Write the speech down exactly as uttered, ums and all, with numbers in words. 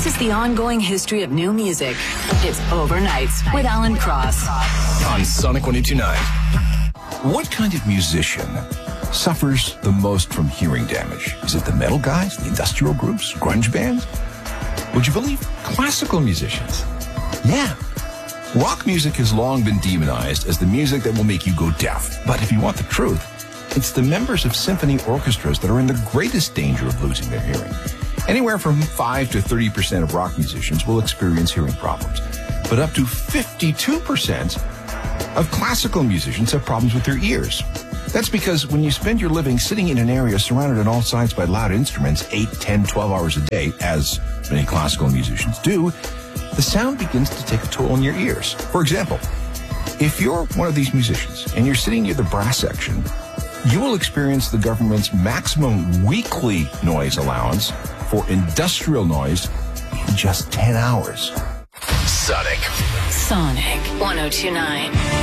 This is the ongoing history of new music. It's Overnights with Alan Cross. On Sonic one oh two point nine. What kind of musician suffers the most from hearing damage? Is it the metal guys, the industrial groups, grunge bands? Would you believe classical musicians? Yeah. Rock music has long been demonized as the music that will make you go deaf. But if you want the truth, it's the members of symphony orchestras that are in the greatest danger of losing their hearing. Anywhere from five to thirty percent of rock musicians will experience hearing problems. But up to fifty-two percent of classical musicians have problems with their ears. That's because when you spend your living sitting in an area surrounded on all sides by loud instruments eight, ten, twelve hours a day, as many classical musicians do, the sound begins to take a toll on your ears. For example, if you're one of these musicians and you're sitting near the brass section, you will experience the government's maximum weekly noise allowance for industrial noise in just ten hours. Sonic. Sonic one oh two point nine.